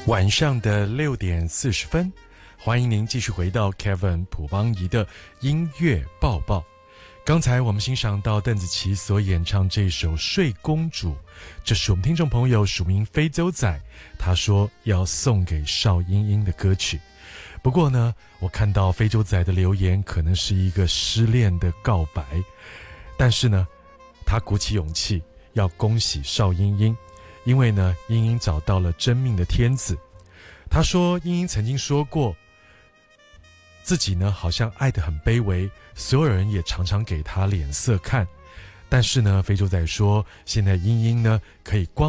晚上的6:40，欢迎您继续回到 Kevin 朴邦仪的音乐报报。刚才我们欣赏到邓紫棋所演唱这首《睡公主》，这是我们听众朋友署名非洲仔，他说要送给邵英英的歌曲。不过呢，我看到非洲仔的留言可能是一个失恋的告白，但是呢，他鼓起勇气要恭喜邵英英，因为呢，英英找到了真命的天子。他说，英英曾经说过，自己呢好像爱得很卑微，所有人也常常给他脸色看。但是呢，非洲仔说，现在英英呢可以光